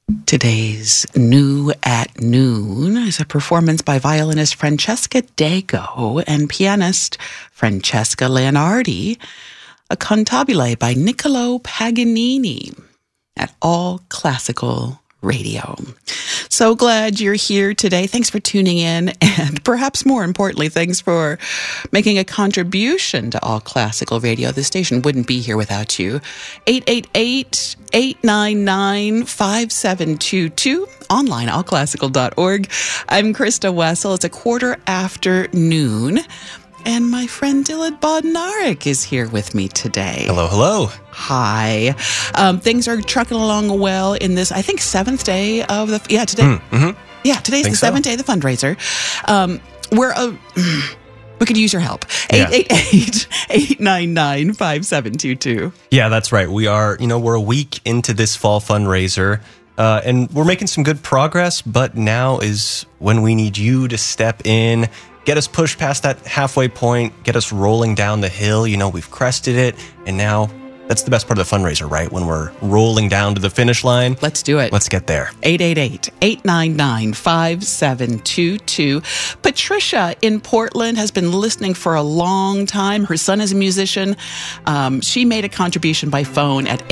Today's New at Noon is a performance by violinist Francesca Dago and pianist Francesca Leonardi, a cantabile by Niccolo Paganini at All Classical Radio. So glad you're here today. Thanks for tuning in, and perhaps more importantly, thanks for making a contribution to All Classical Radio. The station wouldn't be here without you. 888-899-5722, online, allclassical.org. I'm Krista Wessel. It's 1:15 and my friend Dylan Bodnarik is here with me today. Hello, hello. Hi. Things are trucking along well in this, I think, seventh day of the... Yeah, today. Today's the seventh day of the fundraiser. We could use your help. 888-899-5722. Yeah, that's right. We're a week into this fall fundraiser, and we're making some good progress, but now is when we need you to step in, get us pushed past that halfway point, get us rolling down the hill. We've crested it, and now that's the best part of the fundraiser, right? When we're rolling down to the finish line. Let's do it. Let's get there. 888-899-5722. Patricia in Portland has been listening for a long time. Her son is a musician. She made a contribution by phone at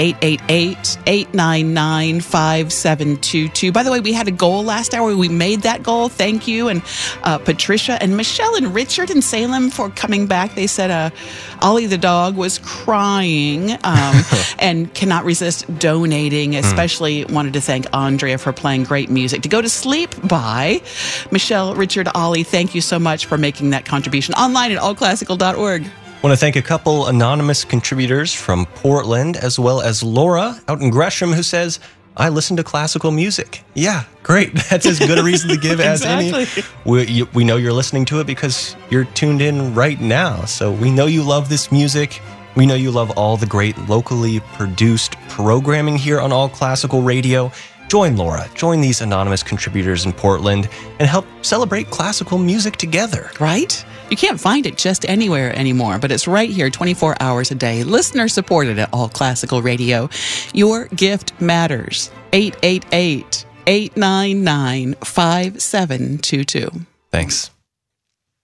888-899-5722. By the way, we had a goal last hour. We made that goal. Thank you. And Patricia and Michelle and Richard in Salem for coming back. They said Ollie the dog was crying. And cannot resist donating, especially wanted to thank Andrea for playing great music. To Go to Sleep by Michelle, Richard, Ollie. Thank you so much for making that contribution. Online at allclassical.org. I want to thank a couple anonymous contributors from Portland, as well as Laura out in Gresham, who says, I listen to classical music. Yeah, great. That's as good a reason to give as any. We know you're listening to it because you're tuned in right now. So we know you love this music. We know you love all the great locally produced programming here on All Classical Radio. Join Laura, join these anonymous contributors in Portland, and help celebrate classical music together. Right? You can't find it just anywhere anymore, but it's right here 24 hours a day. Listener supported at All Classical Radio. Your gift matters. 888-899-5722. Thanks.